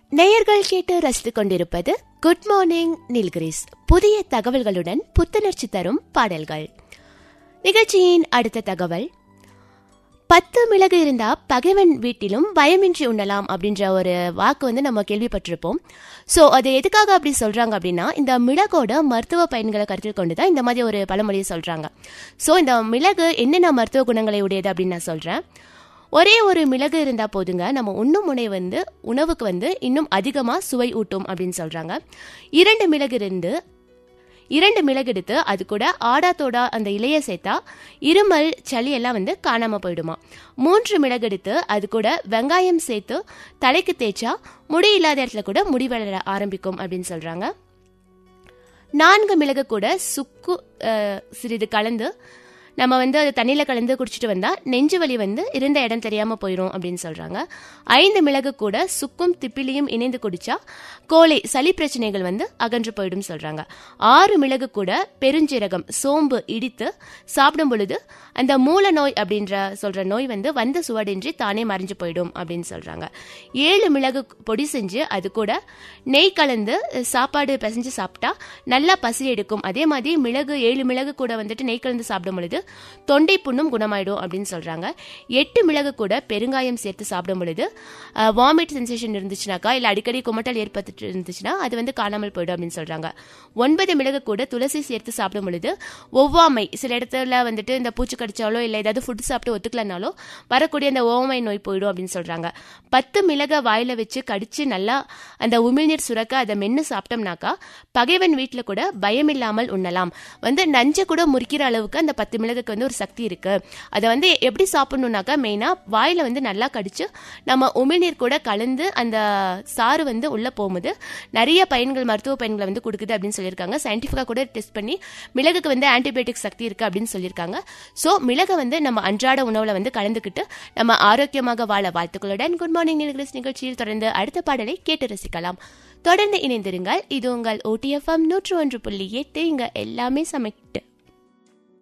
நேயர்கள் கேட்டு ரசித்துக் கொண்டிருப்பது குட் மார்னிங் நீல்கிரிஸ், புதிய தகவல்களுடன் புத்துணர்ச்சி தரும் பாடல்கள். நிகழ்ச்சியின் அடுத்த தகவல், 10 மிளகு இருந்தா பகைவன் வீட்டிலும் பயமின்றி உண்ணலாம் அப்படின்ற ஒரு வாக்கு நம்ம கேள்விப்பட்டிருப்போம். ஸோ அது எதுக்காக அப்படி சொல்றாங்க அப்படின்னா, இந்த மிளகோட மருத்துவ பயன்களை கருத்தில் கொண்டுதான் இந்த மாதிரி ஒரு பழமொழியை சொல்றாங்க. ஸோ இந்த மிளகு என்னென்ன மருத்துவ குணங்களை உடையது அப்படின்னு நான் சொல்றேன். ஒரே ஒரு மிளகு இருந்தா போதுங்க, நம்ம உண்ணும் உணவுக்கு இன்னும் அதிகமா சுவை ஊட்டும் அப்படின்னு சொல்றாங்க. 2 மிளகு எடுத்து அது கூட ஆடாத்தோட அந்த இலையை சேர்த்தா இருமல் சளி எல்லாம் காணாம போயிடுமா. 3 மிளகு எடுத்து அது கூட வெங்காயம் சேர்த்து தலைக்கு தேய்ச்சா முடி இல்லாத இடத்துல கூட முடி வளர ஆரம்பிக்கும் அப்படின்னு சொல்றாங்க. 4 மிளகு கூட சுக்கு சிறிது கலந்து நம்ம அது தண்ணியில் கலந்து குடிச்சிட்டு வந்தா நெஞ்சு வலி இருந்த இடம் தெரியாம போயிடும் அப்படின்னு சொல்றாங்க. 5 மிளகு கூட சுக்கும் திப்பிலியும் இணைந்து குடிச்சா கோழை சளி பிரச்சனைகள் அகன்று போயிடும் சொல்றாங்க. 6 மிளகு கூட பெருஞ்சீரகம் சோம்பு இடித்து சாப்பிடும் பொழுது அந்த மூல நோய் அப்படின்ற சொல்ற நோய் வந்த சுவடின்றி தானே மறைஞ்சு போயிடும் அப்படின்னு சொல்றாங்க. 7 மிளகு பொடி செஞ்சு அது கூட நெய் கலந்து சாப்பாடு பிசைஞ்சு சாப்பிட்டா நல்லா பசி எடுக்கும். அதே மாதிரி 7 மிளகு கூட நெய் கலந்து சாப்பிடும் பொழுது தொண்டை புண்ணும் குணமாயிடும் அப்படின்னு சொல்றாங்க. 8 மிளகு கூட பெருங்காயம் சேர்த்து சாப்பிடும் பொழுது வாமிட் சென்சேஷன் இருந்துச்சுனாக்கா இல்ல அடிக்கடி குமட்டல் ஏற்பட்டு இருந்துச்சுன்னா அது காணாமல் போயிடும் அப்படின்னு சொல்றாங்க. 9 மிளகு கூட துளசி சேர்த்து சாப்பிடும் பொழுது ஒவ்வாமை, சில இடத்துல இந்த பூச்சி கடிச்சாலோ இல்ல ஏதாவது ஃபுட் சாப்பிட்டு ஒத்துக்கலனாலோ வரக்கூடிய அந்த ஓவாமை நோய் போயிடும் அப்படின்னு சொல்றாங்க. 10 மிளகை வாயில வச்சு கடிச்சு நல்லா அந்த உமிழ்நீர் சுரக்க அதை மென்னு சாப்பிட்டோம்னாக்கா பகைவன் வீட்டுல கூட பயமில்லாமல் உண்ணலாம். நஞ்சை கூட முறிக்கிற அளவுக்கு அந்த 10 மிளகுக்கு ஒரு சக்தி இருக்கு. அதை எப்படி சாப்பிடணும்னாக்கா மெயினா வாயில நல்லா கடிச்சு நம்ம உமிழ்நீர் கூட கலந்து அந்த சாறு உள்ள போகும்போது நிறைய பயன்கள், மருத்துவ பயன்களை கொடுக்குது அப்படின்னு சொல்லியிருக்காங்க. சயின்டிஃபிக்கா கூட டெஸ்ட் பண்ணி மிளகுக்கு ஆன்டிபயோட்டிக் சக்தி இருக்கு அப்படின்னு சொல்லியிருக்காங்க. ஸோ மிளகை நம்ம அன்றாட உணவுல கலந்துக்கிட்டு நம்ம ஆரோக்கியமாக வாழ வாழ்த்துக்களுடன் குட் மார்னிங் நீல்கிரிஸ் நிகழ்ச்சியில் தொடர்ந்து அடுத்த பாடலை கேட்டு ரசிக்கலாம். தொடர்ந்து இணைந்திருங்கள். இது உங்கள் OTFM 101.8. இங்க எல்லாமே சமைக்கிட்டு